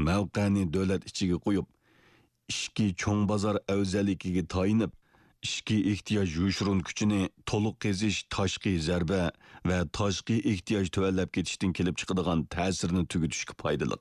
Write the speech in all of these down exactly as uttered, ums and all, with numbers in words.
mavqani davlat ichiga qo'yib, ishki cho'ng bozor afzalligiga tayinib, ishki ehtiyoj yushurun kuchini to'liq qazish tashqi zarba va tashqi ehtiyoj tuvallab ketishdan kelib chiqadigan ta'sirni tugutishga foydali.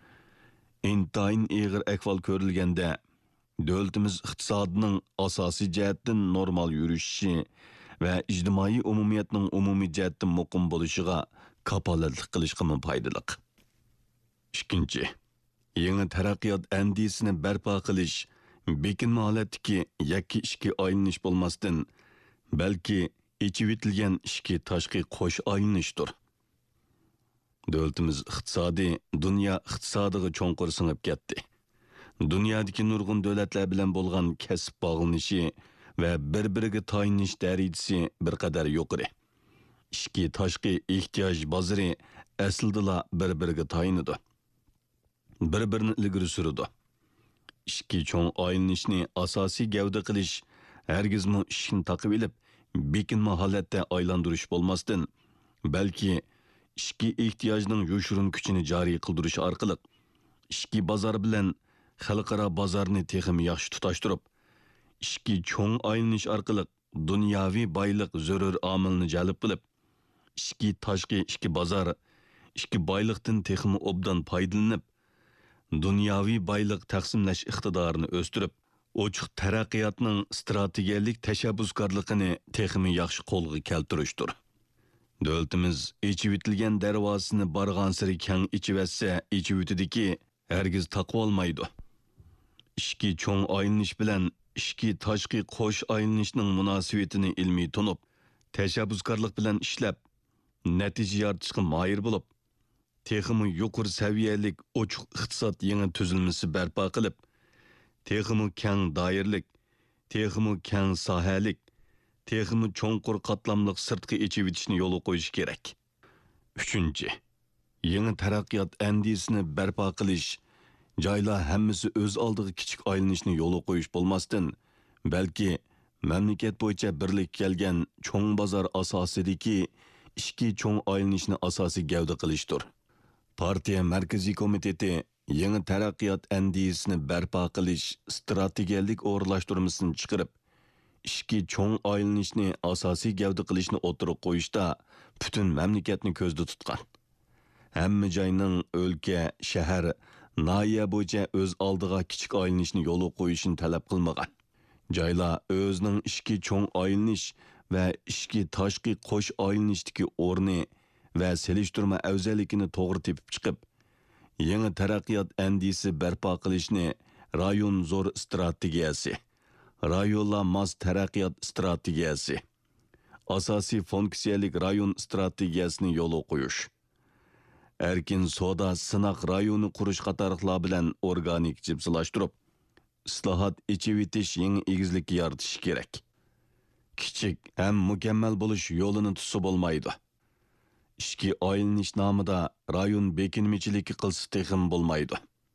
Intayin ig'ir ahvol ko'rilganda, davlatimiz iqtisodining asosiy jihatdan normal yurishi va ijtimoiy umumiyatning umumiy jihatdan muqim bo'lishiga kapolatlik qilishga foydali. Ikkinchi, yangi taraqqiyot andisini barpo qilish bekinma holatdagi yakki ishga aylanish bo'lmasdan, balki ichivitilgan ishga tashqi qo'sh aylanishdir. Davlatimiz iqtisodi dunyo iqtisodiga cho'nqur singib ketdi. Dunyodagi nurg'un davlatlar bilan bo'lgan kasb bog'lanishi va bir-biriga tayinish darajasi bir qadar yuqori. Ishki tashqi ehtiyoj bozori aslida bir-biriga tayinadi. Bir-birini ilgari suradi. Ishki cho'ng aylanishni asosiy gavda qilish hargizmi ishni taqib olib, bekinma holatda aylantirish bo'lmasdan, balki ishki ehtiyojning yushurun kuchini joriy qildirish orqali ishki bozor bilan xalqaro bozorni texim yaxshi tutashtirib, ishki cho'ng aylanish orqali dunyoviy boylik zarur omilni jalb qilib, ishki tashqi ishki bozor, ishki boylikdan texim obdan foydalanib, dunyoviy boylik taqsimlash iqtidorini o'stirib, ochiq taraqqiyotning strategiyalik tashabbuskorligini texim yaxshi qo'lga keltirishdir. Davlatimiz ichivitilgan darvozasini bargan sari keng ichivatsa, ichivitidiki hargiz taqib olmaydi. Ishki cho'ng aylanish bilan ishki tashqi qo'sh aylanishning munosabatini ilmiy tunib, tashabbuskorlik bilan ishlab, natija yaratishga moyir bo'lib, texmi yuqori saviyalik ochiq iqtisod yangi tuzilmasi barpo qilib, texmi keng doirlik, texmi keng sohalik, texmi cho'nqur qatlamliq sirtqi ichivitishni yo'l qo'yish kerak. Uchinchi, yangi taraqqiyot andisini barpo qilish, joylar hammasi o'z oldiga kichik aylanishni yo'l qo'yish bo'lmasdan, balki mamlakat bo'yicha birlik kelgan cho'ng bozor asosidagi ishki cho'ng aylanishni asosiy gavda qilishdir. Partiya Markaziy komiteti yangi taraqqiyot andisini barpo qilish strategiyalik o'rlashtirmasini chiqarib, ishki cho'ng aylanishni asosiy gavda qilishni o'tirib qo'yishda butun mamlakatni ko'zda tutgan. Hamma joyning o'lka, shahar, noya bo'yicha o'z oldiga kichik aylanishni yo'l qo'yishini talab qilmagan. Joylar o'zining ishki cho'ng aylanish va ishki tashqi qo'sh aylanishdagi o'rni va selishtirma afzalligini to'g'ri tepib chiqib, yangi taraqqiyot andisi barpo qilishni rayon zo'r strategiyasi, rayonlar mos taraqqiyot strategiyasi, asosiy funksiyalik rayon strategiyasini yo'l qo'yish, erkin soda sinoq rayoni qurish qatorliqlar bilan organik jipsilashtirib, islohot ichivitish yangi egizlik yaratish kerak. Kichik ham mukammal bo'lish yo'lini tutsa bo'lmaydi. Ishki aylanish nomida rayon bekinmichiligi qilsa texim bo'lmaydi.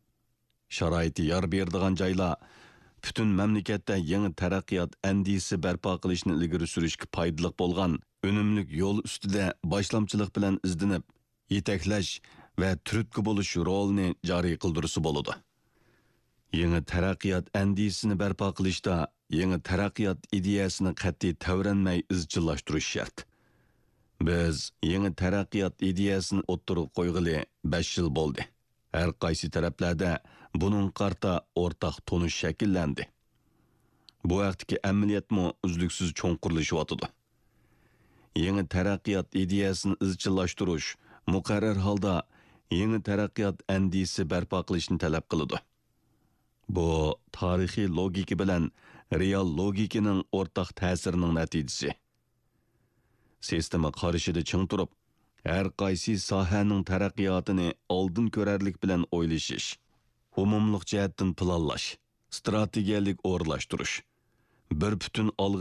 Sharoiti yar berdigan joylar butun mamlakatda yangi taraqqiyot andisi barpo qilishni ilgari surishga foydali bo'lgan unumli yo'l ustida boshlamchilik bilan izlanib, yetaklash va turtki bo'lish rolini joriy qildirsa bo'ladi. Yangi taraqqiyot andisini barpo qilishda yangi taraqqiyot ideyasini qat'iy tavranmay izchillashtirish shart. Biz yangi taraqqiyot ideyasini o'ttirib qo'yg'ili besh yil bo'ldi. Har qaysi taraflarda buning qarta o'rtaq tonish shakllandi. Bu vaqtdagi amaliyotmi uzluksiz cho'nqurlashyotdi. Yangi taraqqiyot ideyasini izchillashtirish muqarrar holda yangi taraqqiyot andisi barpo qilishni talab qiladi. Bu tarixiy logika bilan real logikaning o'rtaq ta'sirining natijasi. Sistema qarshida ching turib, har qaysi sohaning taraqqiyotini oldin ko'rarlik bilan o'ylashish, umumliq jihatdan planlash, strategiyalik o'rlashtirish, bir butun olg'a